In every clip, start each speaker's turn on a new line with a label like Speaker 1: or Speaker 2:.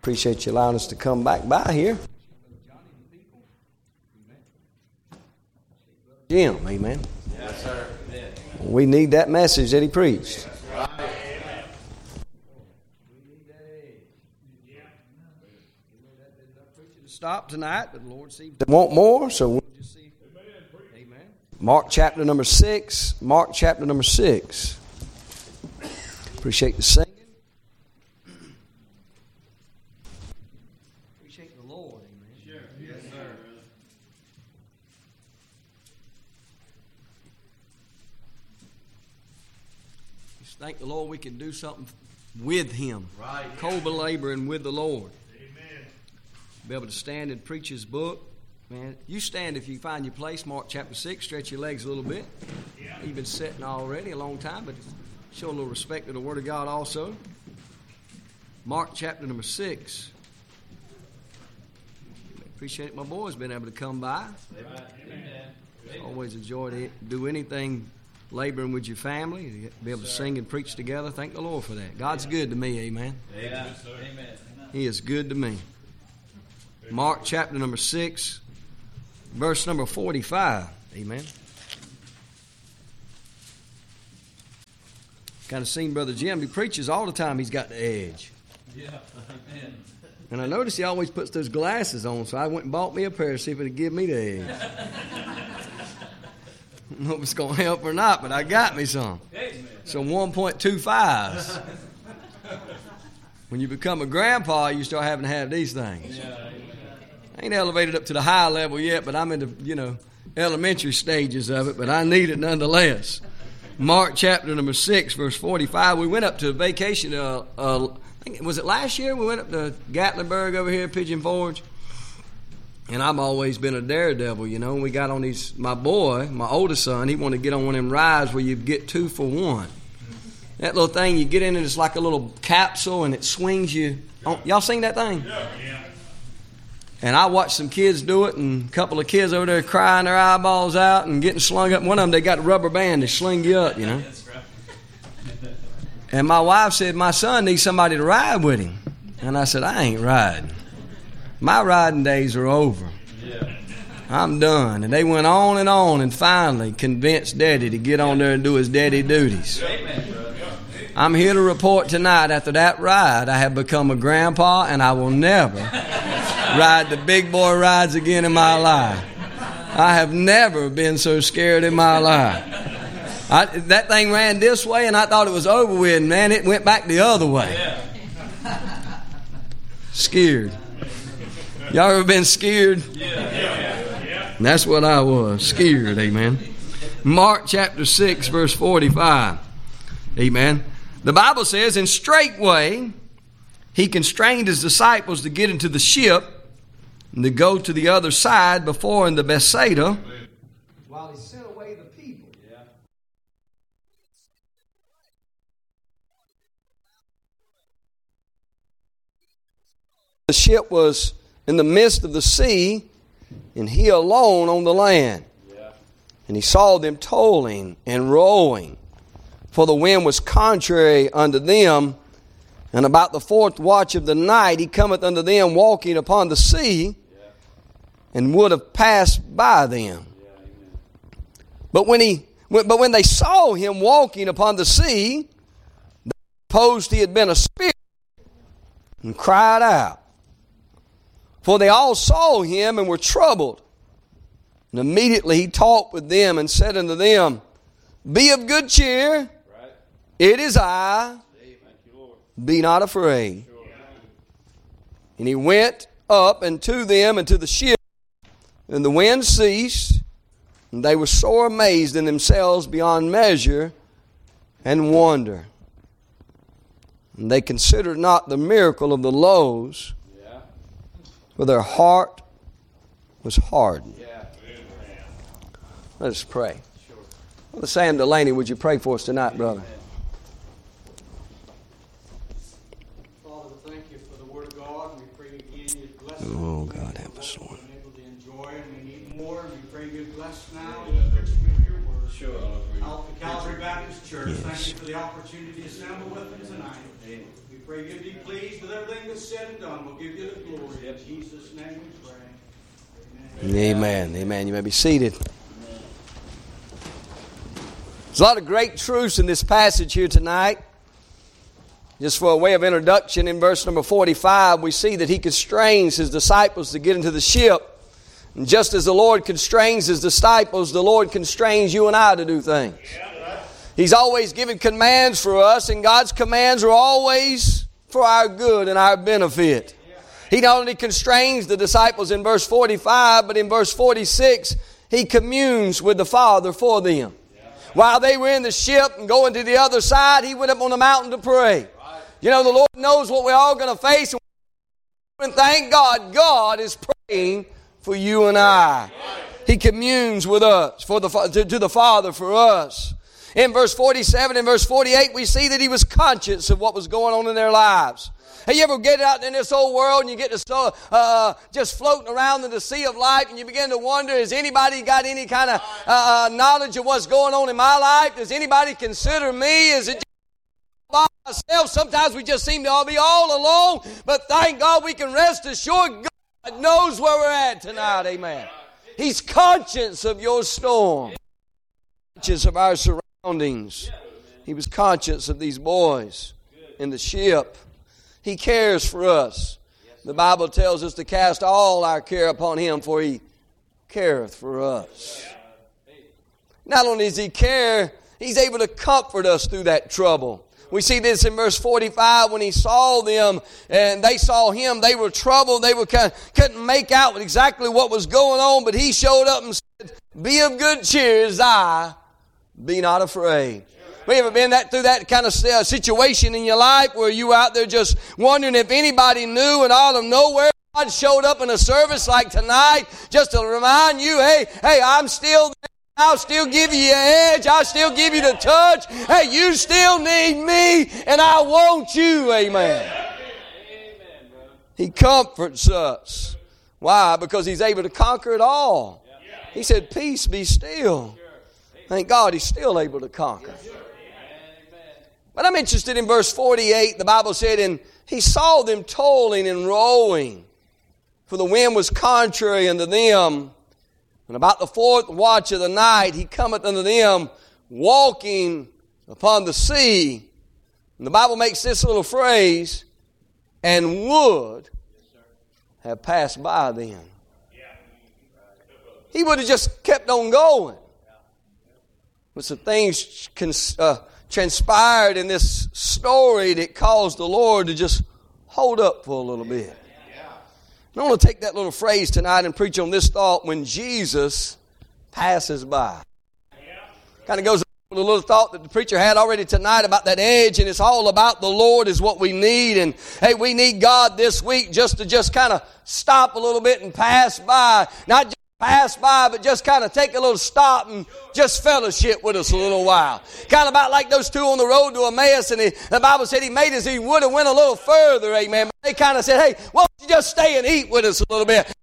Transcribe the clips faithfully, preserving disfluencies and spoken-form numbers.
Speaker 1: Appreciate you allowing us to come back by here. Jim, amen.
Speaker 2: Yes, sir.
Speaker 1: We need that message that he preached.
Speaker 2: Right.
Speaker 1: Stop tonight, but the Lord seems to want more, so we'll just see. Amen. Mark chapter number six. Mark chapter number six. Appreciate the singing. Appreciate the Lord. Amen.
Speaker 2: Sure. Yes, sir.
Speaker 1: Just thank the Lord we can do something with Him.
Speaker 2: Right.
Speaker 1: Co-laboring with the Lord. Be able to stand and preach His book. Man, you stand if you find your place. Mark chapter six. Stretch your legs a little bit. Yeah. You've been sitting already a long time, but show a little respect to the Word of God also. Mark chapter number six. Appreciate my boys being able to come by. Amen. Always enjoy to do anything laboring with your family. Be able to sing and preach together. Thank the Lord for that. God's good to me. Amen.
Speaker 2: Amen.
Speaker 1: He is good to me. Mark chapter number six, verse number forty-five. Amen. Kind of seen Brother Jim. He preaches all the time. He's got the edge.
Speaker 2: Yeah. Amen.
Speaker 1: And I noticed he always puts those glasses on, so I went and bought me a pair to see if it would give me the edge. I don't know if it's going to help or not, but I got me some. So one point two fives. When you become a grandpa, you start having to have these things. I ain't elevated up to the high level yet, but I'm in the, you know, elementary stages of it, but I need it nonetheless. Mark chapter number six, verse forty-five. We went up to a vacation, uh, uh, I think, was it last year? We went up to Gatlinburg over here, Pigeon Forge. And I've always been a daredevil, you know. We got on these, my boy, my oldest son, he wanted to get on one of them rides where you get two for one. That little thing, you get in it, it's like a little capsule and it swings you. On, y'all seen that thing? Yeah. And I watched some kids do it, and a couple of kids over there crying their eyeballs out and getting slung up. One of them, they got a rubber band to sling you up, you know. And my wife said, my son needs somebody to ride with him. And I said, I ain't riding. My riding days are over. I'm done. And they went on and on and finally convinced Daddy to get on there and do his daddy duties. I'm here to report tonight, after that ride, I have become a grandpa, and I will never ride the big boy rides again in my life. I have never been so scared in my life. I, that thing ran this way, and I thought it was over with, and man, it went back the other way. Scared. Y'all ever been scared? And that's what I was, scared, amen. Mark chapter six, verse forty-five. Amen. The Bible says, and straightway he constrained his disciples to get into the ship and to go to the other side before in the Bethsaida, while he sent away the people. Yeah. The ship was in the midst of the sea, and he alone on the land. Yeah. And he saw them toiling and rowing, for the wind was contrary unto them. And about the fourth watch of the night, he cometh unto them walking upon the sea, yeah, and would have passed by them. Yeah, but when he, but when they saw him walking upon the sea, they supposed he had been a spirit, and cried out. For they all saw him and were troubled. And immediately he talked with them and said unto them, be of good cheer. Right. It is I. Be not afraid. Sure. And he went up and to them and to the ship, and the wind ceased, and they were sore amazed in themselves beyond measure and wonder. And they considered not the miracle of the loaves, yeah, for their heart was hardened. Yeah. Let us pray. Sure. Brother Sam Delaney, would you pray for us tonight, brother? Amen. Oh, God, help us, Lord.
Speaker 3: We're able to enjoy and we need more. We pray you bless now and enrich me with your word. Sure. Help the Calvary Baptist Church. Yes. Thank you for the opportunity to assemble with them tonight. We pray you'll be pleased with everything that's said and done. We'll give you the glory. In Jesus' name we pray. Amen.
Speaker 1: Amen. Amen. You may be seated. There's a lot of great truths in this passage here tonight. Just for a way of introduction, in verse number forty-five, we see that he constrains his disciples to get into the ship. And just as the Lord constrains his disciples, the Lord constrains you and I to do things. He's always given commands for us, and God's commands are always for our good and our benefit. He not only constrains the disciples in verse forty-five, but in verse forty-six, he communes with the Father for them. While they were in the ship and going to the other side, he went up on the mountain to pray. You know, the Lord knows what we're all going to face. And thank God, God is praying for you and I. He communes with us, for the to, to the Father for us. In verse forty-seven and verse forty-eight, we see that he was conscious of what was going on in their lives. Hey, you ever get out in this old world and you get to so, uh, just floating around in the sea of life and you begin to wonder, has anybody got any kind of uh, knowledge of what's going on in my life? Does anybody consider me? Is it just by myself? Sometimes we just seem to all be all alone, but thank God we can rest assured God knows where we're at tonight. Amen. He's conscious of your storm, conscious of our surroundings. He was conscious of these boys in the ship. He cares for us. The Bible tells us to cast all our care upon Him, for He careth for us. Not only does He care, He's able to comfort us through that trouble. We see this in verse forty-five. When He saw them and they saw Him, they were troubled. They were kind of, couldn't make out exactly what was going on, but He showed up and said, "Be of good cheer, as I, be not afraid." We ever been that through that kind of situation in your life where you were out there just wondering if anybody knew, and out of nowhere God showed up in a service like tonight just to remind you, hey, hey, I'm still there. I'll still give you your edge. I'll still give you the touch. Hey, you still need me, and I want you. Amen. He comforts us. Why? Because He's able to conquer it all. He said, "Peace, be still." Thank God He's still able to conquer. But I'm interested in verse forty-eight. The Bible said, "And He saw them toiling and rowing, for the wind was contrary unto them. And about the fourth watch of the night, He cometh unto them, walking upon the sea." And the Bible makes this little phrase, "and would have passed by them." He would have just kept on going. But some things uh, transpired in this story that caused the Lord to just hold up for a little bit. I want to take that little phrase tonight and preach on this thought: when Jesus passes by. Kind of goes with a little thought that the preacher had already tonight about that edge, and it's all about the Lord is what we need. And hey, we need God this week just to just kind of stop a little bit and pass by. Not just pass by, but just kind of take a little stop and just fellowship with us a little while. Kind of about like those two on the road to Emmaus, and he, the Bible said He made as He would have went a little further, amen. But they kind of said, "Hey, why don't you just stay and eat with us a little bit?"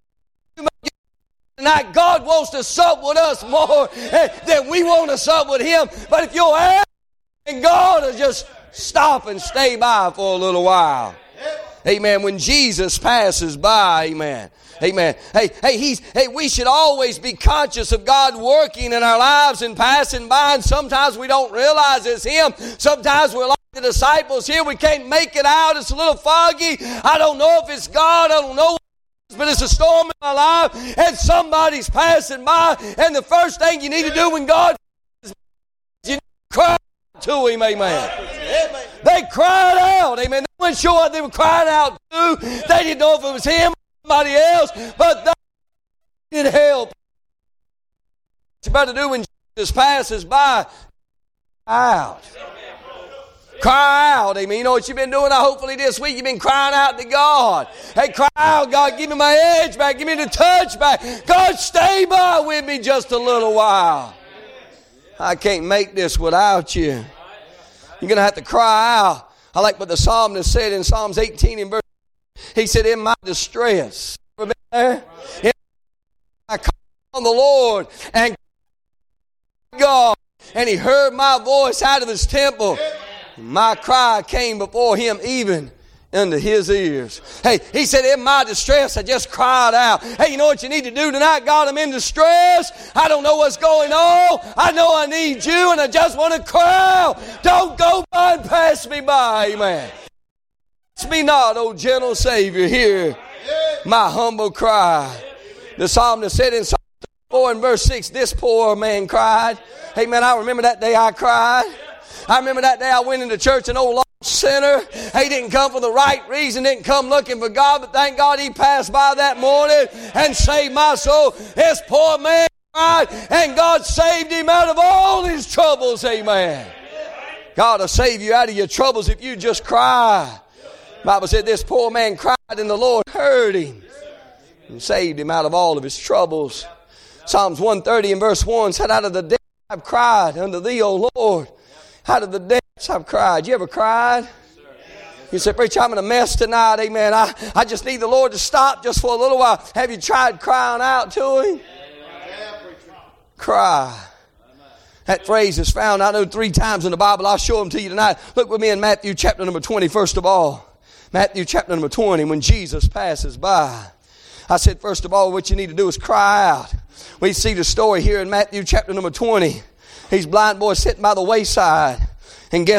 Speaker 1: Tonight, God wants to sup with us more than we want to sup with Him. But if you'll ask, and God will just stop and stay by for a little while. Amen. When Jesus passes by, amen. Amen. Hey, hey, he's, hey, we should always be conscious of God working in our lives and passing by. And sometimes we don't realize it's Him. Sometimes we're like the disciples here. We can't make it out. It's a little foggy. I don't know if it's God. I don't know what it is, but it's a storm in my life. And somebody's passing by. And the first thing you need to do when God is, you need to cry to Him. Amen. Amen. They cried out. Amen. They weren't sure what they were crying out to. They didn't know if it was Him. Somebody else, but they needed help. What you better do when Jesus passes by? Cry out. Cry out. Amen. You know what you've been doing? Hopefully this week you've been crying out to God. Hey, cry out, God, give me my edge back. Give me the touch back. God, stay by with me just a little while. I can't make this without you. You're going to have to cry out. I like what the psalmist said in Psalms eighteen and verse. He said, "In my distress," ever been there? In I called on the Lord and God, and He heard my voice out of His temple. My cry came before him even unto his ears. Hey, he said, in my distress, I just cried out. Hey, you know what you need to do tonight? God, I'm in distress. I don't know what's going on. I know I need you, and I just want to cry out. Don't go by and pass me by. Amen. Pass me not, O gentle Savior, hear my humble cry. The psalmist said in Psalm four and verse six, this poor man cried. Hey, man, I remember that day I cried. I remember that day I went into church, an old lost sinner. He didn't come for the right reason, didn't come looking for God, but thank God he passed by that morning and saved my soul. This poor man cried, and God saved him out of all his troubles. Amen. God will save you out of your troubles if you just cry. The Bible said this poor man cried, and the Lord heard him and saved him out of all of his troubles. Psalms one thirty and verse one said, out of the depths I've cried unto thee, O Lord. Out of the depths I've cried. You ever cried? You say, preacher, I'm in a mess tonight. Amen. I, I just need the Lord to stop just for a little while. Have you tried crying out to him? Cry. That phrase is found, I know, three times in the Bible. I'll show them to you tonight. Look with me in Matthew chapter number twenty, first of all. Matthew chapter number twenty, when Jesus passes by. I said, first of all, what you need to do is cry out. We see the story here in Matthew chapter number twenty. He's blind boy sitting by the wayside. And guess